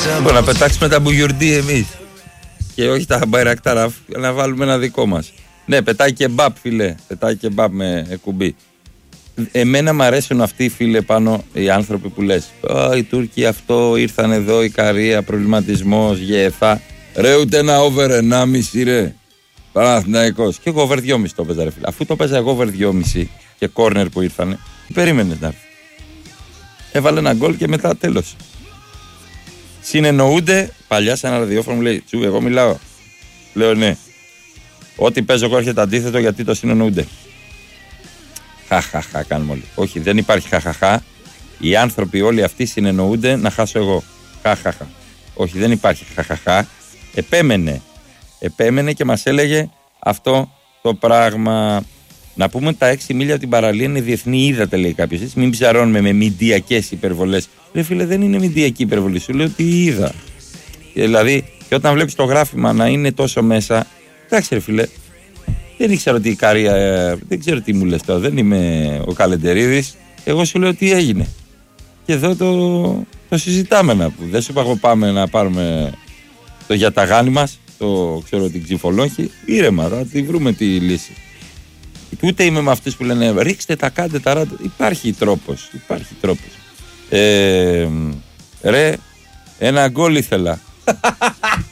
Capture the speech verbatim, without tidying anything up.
Λοιπόν, να πετάξουμε τα μπουγιουρντί εμείς και όχι τα μπαϊρακτάρα, να βάλουμε ένα δικό μας. Ναι, πετάει και μπαπ, φίλε. Πετάει και μπαπ με κουμπί. Εμένα μου αρέσουν αυτοί, φίλε, πάνω οι άνθρωποι που λες «Ω, οι Τούρκοι αυτό, ήρθαν εδώ, η Καρία, προβληματισμός, γεφά». Ρε, ούτε ένα over ενάμιση, ρε. Παναθηναϊκός. Και εγώ over δυόμιση το έπαιζα, ρε φίλε. Αφού το έπαιζα εγώ over δυόμιση και κόρνερ που ήρθανε, περίμενες να έρθει. Έβαλε ένα γκολ και μετά τέλος. Συνεννοούνται, παλιά σε ένα ραδιόφωνο μου λέει «Τσου, εγώ μιλάω». Λέω «Ναι». Ό,τι παίζω εγώ έρχεται αντίθετο γιατί το συνεννοούνται. Χαχαχα κάνουμε όλοι. Όχι, δεν υπάρχει χαχαχα. Οι άνθρωποι όλοι αυτοί συνεννοούνται να χάσω εγώ. Χαχαχα. Όχι, δεν υπάρχει χαχαχα. Επέμενε. Επέμενε και μας έλεγε αυτό το πράγμα. Να πούμε τα έξι μίλια από την παραλία είναι διεθνή, είδατε, λέει κάποιος. Έτσι, μην ψαρώνουμε με μηντιακές υπερβολές. Λέει φίλε, δεν είναι μηντιακή υπερβολή. Σου λέω ότι είδα. Και δηλαδή, και όταν βλέπεις το γράφημα να είναι τόσο μέσα. Εντάξει, ρε φίλε. Δεν ήξερα ότι η Καρία. Δεν ξέρω τι μου λες τώρα. Δεν είμαι ο Καλεντερίδης. Εγώ σου λέω τι έγινε. Και εδώ το, το συζητάμε να πούμε. Δεν σου είπα εγώ πάμε να πάρουμε το γιαταγάνι μας. Το ξέρω την ξυφολόγχη. Ήρεμα, θα τη βρούμε τη λύση. Ούτε είμαι με αυτούς που λένε ρίξτε τα, κάντε τα ράντα. Υπάρχει τρόπος. Υπάρχει τρόπος. Ε, ρε, ένα γκολ ήθελα.